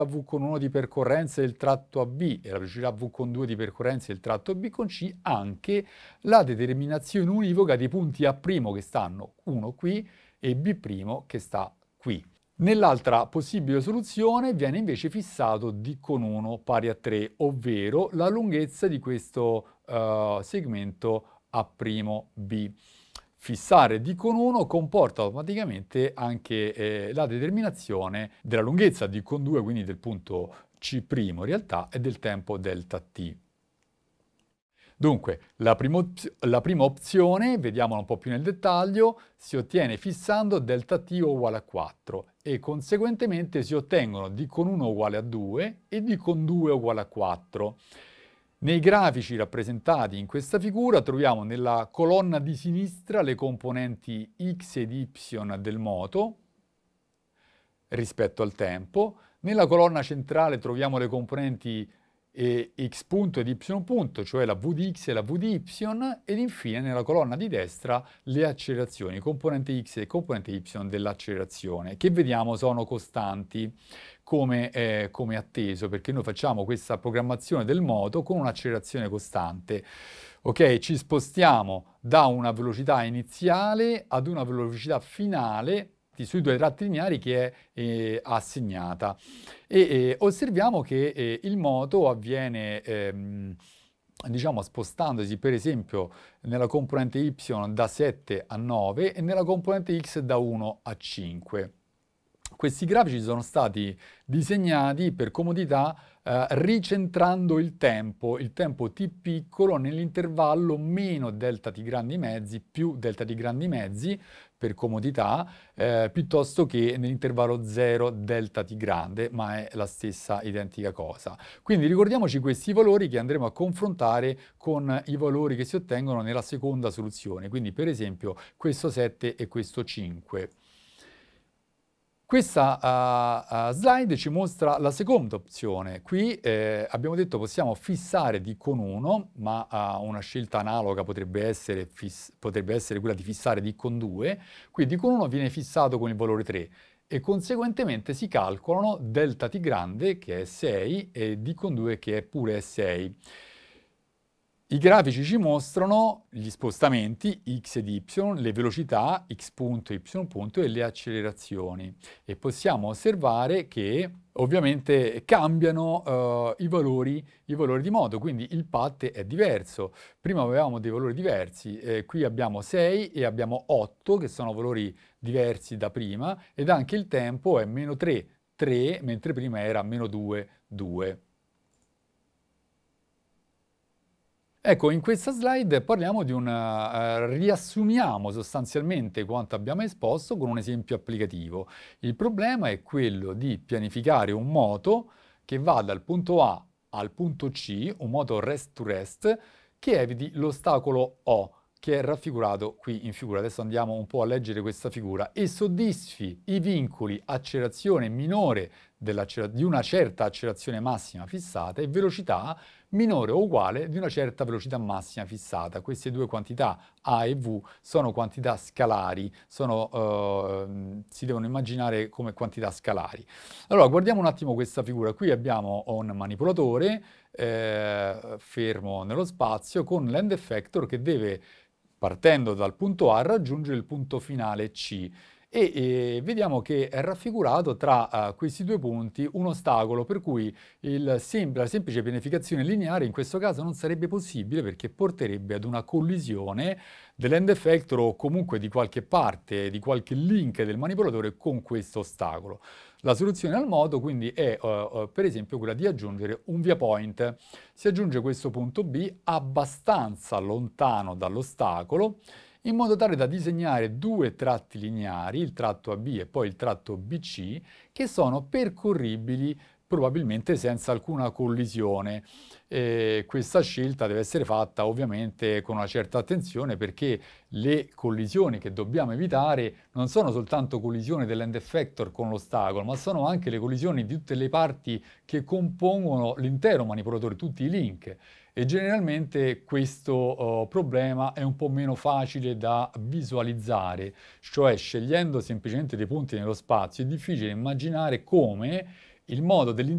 V con 1 di percorrenza del tratto AB e la velocità V con 2 di percorrenza del tratto B con C, anche la determinazione univoca dei punti A' che stanno uno qui e B' che sta qui. Nell'altra possibile soluzione viene invece fissato D con 1 pari a 3, ovvero la lunghezza di questo segmento A'B. Fissare D con 1 comporta automaticamente anche la determinazione della lunghezza D con 2, quindi del punto C' in realtà, e del tempo delta t. Dunque, la prima opzione, vediamola un po' più nel dettaglio, si ottiene fissando delta t uguale a 4 e conseguentemente si ottengono d con 1 uguale a 2 e d con 2 uguale a 4. Nei grafici rappresentati in questa figura troviamo nella colonna di sinistra le componenti x ed y del moto rispetto al tempo, nella colonna centrale troviamo le componenti x punto ed y punto, cioè la v di x e la v di y, ed infine nella colonna di destra le accelerazioni, componente x e componente y dell'accelerazione, che vediamo sono costanti come atteso, perché noi facciamo questa programmazione del moto con un'accelerazione costante. Ok, ci spostiamo da una velocità iniziale ad una velocità finale sui due tratti lineari che è assegnata. E osserviamo che il moto avviene, diciamo, spostandosi per esempio nella componente y da 7 a 9 e nella componente x da 1 a 5. Questi grafici sono stati disegnati per comodità ricentrando il tempo t piccolo nell'intervallo meno delta t grandi mezzi più delta t grandi mezzi per comodità, piuttosto che nell'intervallo 0 delta t grande, ma è la stessa identica cosa. Quindi ricordiamoci questi valori che andremo a confrontare con i valori che si ottengono nella seconda soluzione, quindi per esempio questo 7 e questo 5. Questa slide ci mostra la seconda opzione. Qui abbiamo detto possiamo fissare D con 1, ma una scelta analoga potrebbe essere quella di fissare D con 2. Qui D con 1 viene fissato con il valore 3 e conseguentemente si calcolano delta T grande, che è 6, e D con 2, che è pure 6. I grafici ci mostrano gli spostamenti x ed y, le velocità x punto, y punto e le accelerazioni. E possiamo osservare che ovviamente cambiano i valori di moto, quindi il path è diverso. Prima avevamo dei valori diversi, qui abbiamo 6 e abbiamo 8, che sono valori diversi da prima, ed anche il tempo è meno 3, 3, mentre prima era meno 2, 2. Ecco, in questa slide parliamo di riassumiamo sostanzialmente quanto abbiamo esposto con un esempio applicativo. Il problema è quello di pianificare un moto che va dal punto A al punto C, un moto rest to rest, che eviti l'ostacolo O, che è raffigurato qui in figura. Adesso andiamo un po' a leggere questa figura e soddisfi i vincoli accelerazione minore di una certa accelerazione massima fissata e velocità minore o uguale di una certa velocità massima fissata. Queste due quantità A e V sono quantità scalari, si devono immaginare come quantità scalari. Allora, guardiamo un attimo questa figura. Qui abbiamo un manipolatore fermo nello spazio con l'end effector che deve, partendo dal punto A, raggiungere il punto finale C. E vediamo che è raffigurato tra questi due punti un ostacolo per cui la semplice pianificazione lineare in questo caso non sarebbe possibile perché porterebbe ad una collisione dell'end effector o comunque di qualche parte, di qualche link del manipolatore con questo ostacolo. La soluzione al modo quindi è per esempio quella di aggiungere un via point. Si aggiunge questo punto B abbastanza lontano dall'ostacolo in modo tale da disegnare due tratti lineari, il tratto AB e poi il tratto BC, che sono percorribili probabilmente senza alcuna collisione. Questa scelta deve essere fatta ovviamente con una certa attenzione perché le collisioni che dobbiamo evitare non sono soltanto collisioni dell'end effector con l'ostacolo, ma sono anche le collisioni di tutte le parti che compongono l'intero manipolatore, tutti i link. E generalmente questo problema è un po' meno facile da visualizzare, cioè scegliendo semplicemente dei punti nello spazio è difficile immaginare come il modo